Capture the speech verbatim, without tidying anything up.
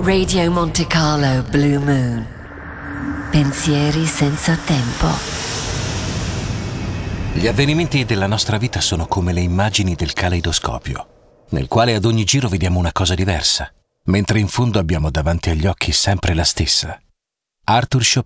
Radio Monte Carlo Blue Moon. Pensieri senza tempo. Gli avvenimenti della nostra vita sono come le immagini del caleidoscopio, nel quale ad ogni giro vediamo una cosa diversa, mentre in fondo abbiamo davanti agli occhi sempre la stessa. Arthur Chopin.